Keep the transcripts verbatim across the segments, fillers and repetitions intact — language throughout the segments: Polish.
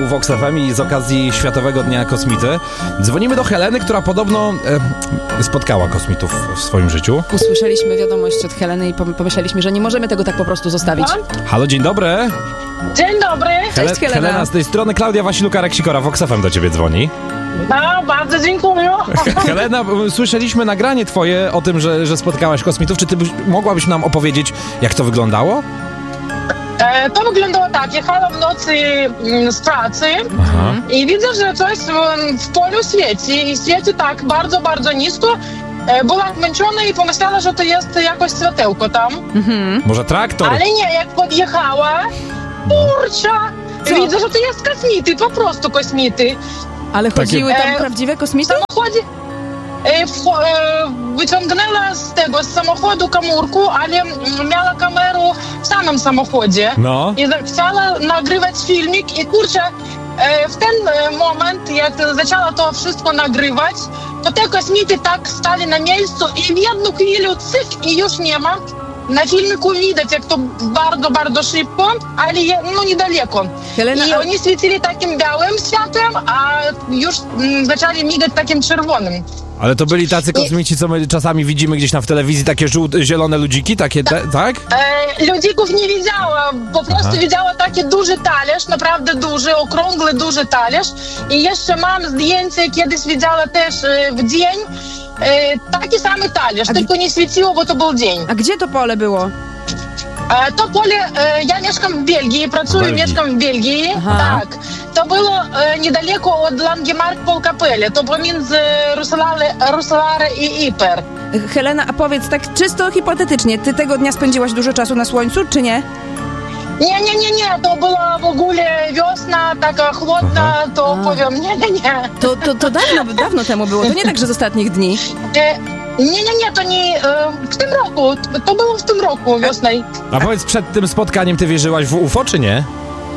w Vox F M i z okazji Światowego Dnia Kosmity dzwonimy do Heleny, która podobno e, spotkała kosmitów w swoim życiu. Usłyszeliśmy wiadomość od Heleny i pomyśleliśmy, że nie możemy tego tak po prostu zostawić. Halo, dzień dobry. Dzień dobry. Hele- Cześć, Helena. Helena z tej strony, Klaudia Wasiluka-Reksikora, Vox F M do ciebie dzwoni. No, bardzo dziękuję. Helena, słyszeliśmy nagranie twoje o tym, że, że spotkałaś kosmitów. Czy ty byś, mogłabyś nam opowiedzieć, jak to wyglądało? E, to wyglądało tak. Jechałam w nocy mm, z pracy Aha. i widzę, że coś w, w polu świeci i świeci tak bardzo, bardzo nisko. E, byłam zmęczona i pomyślała, że to jest jakoś światełko tam. Mhm. Może traktor? Ale nie, jak podjechała, kurczę, widzę, że to jest kosmity, po prostu kosmity. Ale chodziły tam E, prawdziwe kosmity? W samochodzie e, w, e, wyciągnęła z tego, z samochodu komórku, ale mm, miała kamerę w samym samochodzie. No. I za- chciała nagrywać filmik i kurczę, e, w ten e, moment, jak zaczęła to wszystko nagrywać, to te kosmity tak stali na miejscu i w jedną chwilę cyk i już nie ma. Na filmiku widać, jak to bardzo, bardzo szybko, ale je, no niedaleko. Helena, I a- oni świecili takim białym światłem, a już mm, zaczęli migać takim czerwonym. Ale to byli tacy kosmici, co my czasami widzimy gdzieś na w telewizji, takie żółte, zielone ludziki, takie, te, tak? E, ludzików nie widziała, po prostu Aha. widziała taki duży talerz, naprawdę duży, okrągły, duży talerz. I jeszcze mam zdjęcie, kiedyś widziała też e, w dzień e, taki samy talerz, A tylko gdzie- nie świeciło, bo to był dzień. A gdzie to pole było? E, to pole, e, ja mieszkam w Belgii, pracuję, Belgii. mieszkam w Belgii, Aha. tak. To było e, niedaleko od Langemark Polkapelle, to pomiędzy Roeselare i Yper. Helena, a powiedz tak czysto hipotetycznie, ty tego dnia spędziłaś dużo czasu na słońcu, czy nie? Nie, nie, nie, nie, to była w ogóle wiosna, taka chłodna, Aha. to A. powiem, nie, nie, nie. To, to, to dawno, dawno temu było, to nie tak, że z ostatnich dni. E, nie, nie, nie, to nie, e, w tym roku, to było w tym roku wiosną. A powiedz, przed tym spotkaniem ty wierzyłaś w U F O, czy nie?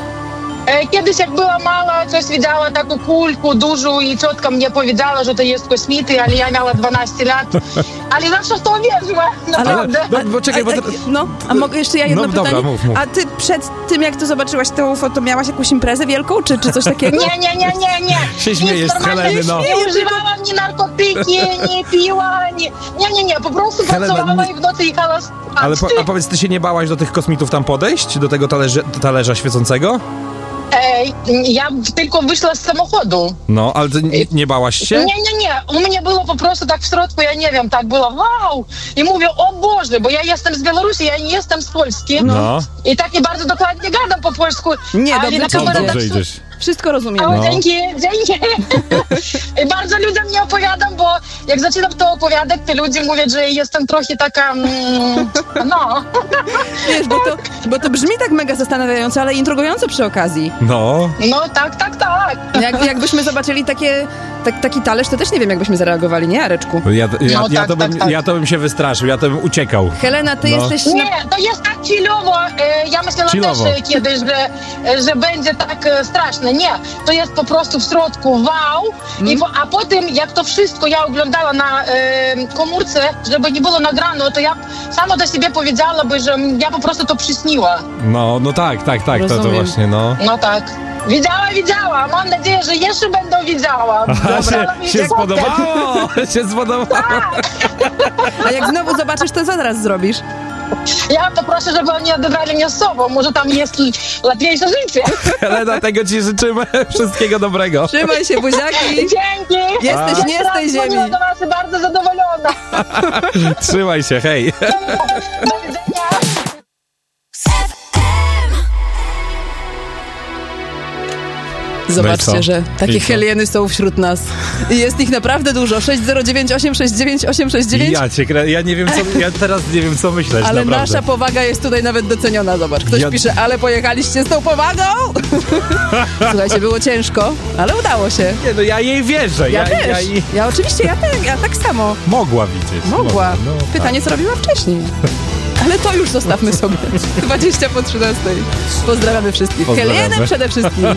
E, kiedyś jak była mała, coś widziała taką kulkę dużą i ciotka mnie powiedziała, że to jest kosmity, ale ja miała dwanaście lat. Ale zawsze w to wierzyła, naprawdę. No, bo czekaj, bo... A, To... a, no, a mogę jeszcze ja jedno No, dobra, pytanie? mów, mów. A ty przed tym, jak to zobaczyłaś to U F O, to miałaś jakąś imprezę wielką, czy, czy coś takiego? Nie, nie, nie, nie, nie. Się śmiejesz z Nic normalnie Heleny, no. Nie używałam ni narkotyki, ni piła, ni... Nie, nie, nie, po prostu Helena, pracowała nie- i w nocy jechała spać. Ale po, a powiedz, ty się nie bałaś do tych kosmitów tam podejść? Do tego talerze, talerza świecącego? Ej, ja tylko wyszła z samochodu. No, ale ty nie, nie bałaś się? Nie, nie, nie. U mnie było po prostu tak w środku, ja nie wiem, tak było wow. I mówię, o Boże, bo ja jestem z Białorusi, ja nie jestem z Polski. No. I tak nie bardzo dokładnie gadam po polsku. Nie, ale dobrze na ci kamerę idzie. tak Dobrze idziesz. Wszystko rozumiem. O, No. dzięki, dzięki. I bardzo ludziom nie opowiadam, bo jak zaczynam to opowiadać, to ludzie mówią, że jestem trochę taka, mm, no. Wiesz, bo to, bo to brzmi tak mega zastanawiająco, ale intrygująco przy okazji. No. No tak, tak, tak. Jak, jakbyśmy zobaczyli takie, tak, taki talerz, to też nie wiem, jakbyśmy zareagowali, nie, Areczku? Ja, ja, No ja, tak, to bym, tak, tak. ja to bym się wystraszył, ja to bym uciekał. Helena, ty No. jesteś... Na... Nie, to jest tak chillowo. E, Ja myślałam Chillowo. też e, kiedyś, że, e, że będzie tak e, straszne. Nie, to jest po prostu w środku wow. I po, a potem, jak to wszystko ja oglądała na e, komórce, żeby nie było nagrane, to ja sama do siebie powiedziałaby, że ja po prostu to przysniła. No, no tak, tak, tak, to, to Rozumiem. właśnie, no. No tak. Widziała, widziała. Mam nadzieję, że jeszcze będę widziała. Aha, Dobrała się, mi się fotkę. spodobało, się spodobało. A jak znowu zobaczysz, to co teraz zrobisz? Ja poproszę, żeby oni odebrali mnie z sobą. Może tam jest łatwiejsze życie. Helena, tego ci życzymy, wszystkiego dobrego. Trzymaj się, buziaki! Dzięki. Jesteś Jeszcze nie z raz tej ziemi. dzwoniła do was i bardzo zadowolona. Trzymaj się, hej. Do widzenia. Zobaczcie, No i co? że takie I co? Helieny są wśród nas. I jest ich naprawdę dużo. sześć zero dziewięć osiem sześć dziewięć osiem sześć dziewięć. Ja cię krę... ja nie wiem co, ja teraz nie wiem co myśleć, Ale naprawdę. nasza powaga jest tutaj nawet doceniona, zobacz. Ktoś Ja- pisze, ale pojechaliście z tą powagą? Słuchajcie, było ciężko, ale udało się. Nie, no ja jej wierzę. Ja, Ja, też. ja jej... Ja oczywiście, ja tak, ja tak samo. Mogła widzieć. Mogła. No, Pytanie, co robiła wcześniej. Ale to już zostawmy sobie. dwadzieścia po trzynastej. Pozdrawiamy wszystkich. Pozdrawiamy. Helenę przede wszystkim.